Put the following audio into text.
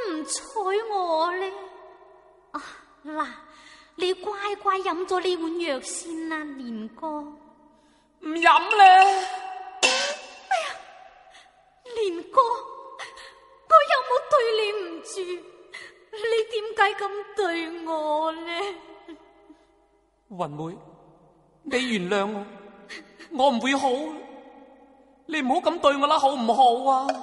唔睬我呢？啊嗱，你乖乖飲咗呢碗藥先啦，連哥。 唔飲咧。 哎呀，連哥，我有冇對你唔住？你點解咁對我呢？ 雲妹，你原諒我，我唔會好。你唔好咁對我啦，好唔好啊？